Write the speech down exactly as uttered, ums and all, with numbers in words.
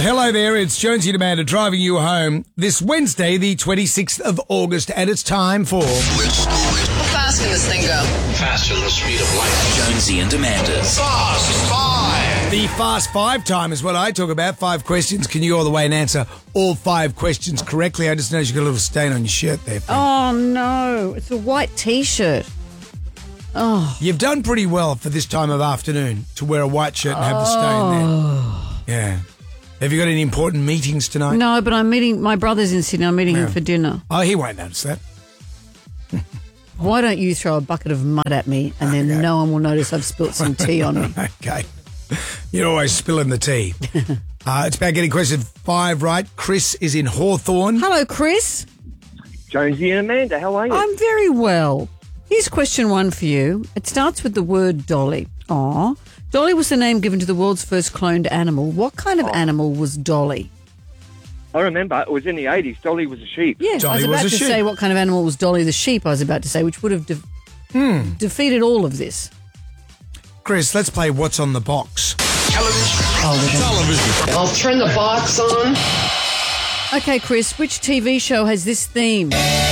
Hello there, it's Jonesy and Amanda driving you home this Wednesday, the twenty-sixth of August, and it's time for... How fast can this thing go? Faster than the speed of light. Jonesy and Amanda's Fast Five. The Fast Five time is what I talk about. Five questions. Can you all the way and answer all five questions correctly? I just noticed you got a little stain on your shirt there. Friend. Oh, no. It's a white T-shirt. Oh. You've done pretty well for this time of afternoon to wear a white shirt and have the stain there. Yeah. Have you got any important meetings tonight? No, but I'm meeting, my brother's in Sydney. I'm meeting Yeah. him for dinner. Oh, he won't notice that. Why don't you throw a bucket of mud at me and then Okay. no one will notice I've spilt some tea on me? Okay. You're always spilling the tea. uh, it's about getting question five right. Chris is in Hawthorne. Hello, Chris. Jonesy and Amanda, how are you? I'm very well. Here's question one for you. It starts with the word dolly. Aw. Dolly was the name given to the world's first cloned animal. What kind of animal was Dolly? I remember it was in the eighties. Dolly was a sheep. Yeah, Dolly I was was about a to sheep. say what kind of animal was Dolly the sheep, I was about to say, which would have de- Hmm. defeated all of this. Chris, let's play What's on the Box. Television. Television. I'll turn the box on. Okay, Chris, which T V show has this theme?